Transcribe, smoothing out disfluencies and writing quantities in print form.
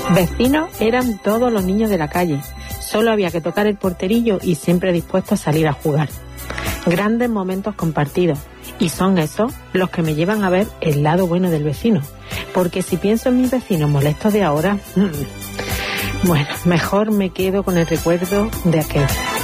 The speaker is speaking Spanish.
Vecinos eran todos los niños de la calle. Solo había que tocar el porterillo y siempre dispuestos a salir a jugar. Grandes momentos compartidos. Y son esos los que me llevan a ver el lado bueno del vecino. Porque si pienso en mis vecinos molestos de ahora, bueno, mejor me quedo con el recuerdo de aquel.